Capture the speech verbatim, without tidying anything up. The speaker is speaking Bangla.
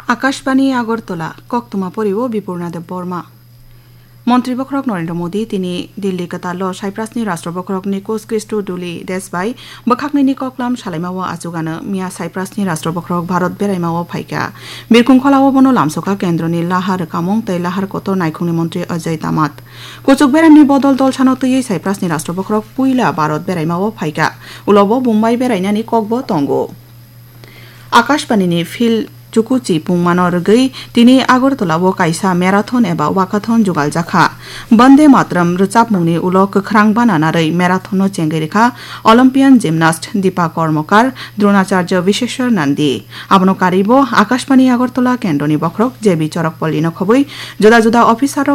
আকাশবাণী আগরতলা কক্তমা পরিব বিপূর্ণাদেব বর্মা মন্ত্রী বখরক নরেন্দ্র মোদী তিনি দিল্লি কাতাল সাইপ্রাসনি রাষ্ট্র বখরক নিকোস ক্রিস্টো দুলি দেশবাই বখাকনি ককলাম সালাইমাও আজুগানো মিয়া সাইপ্রাসনি রাষ্ট্র বখরক ভারত বেরাইমাও ফাইকা বিরকুং খলাও বনো লামসকা কেন্দ্রনি লাহার কামং তৈ লাহার কত নাইখুংনি মন্ত্রী অজয় তামাত কুচুক বেরামনি বদল দল সানো তৈই সাইপ্রাসনি রাষ্ট্র বখরক পুইলা ভারত বেরাইমাও ফাইকা উলব বুম্বাই বেরাইনানি ককব তঙ্গো আকাশবাণীনি ফিল চুকুচি পুংমানর গৈ তিনি আগরতলাও কাইसा मेराथन एबा वाकाथन जुगाल जाखा बंदे मातरम रोजाबमुंनि उल गोख्रां बानानारै मेराथन चेंगेरेखा अलिम्पियान जिमनास्ट दीपा कर्मकार द्रोणाचार्य विश्वेश्वर नंदी आबनो कारिबो आकाशबाणी আগরতলা केन्द्रनि बखरक जेबी चरकपल्ली नखबै जुदा जुदा अफिसार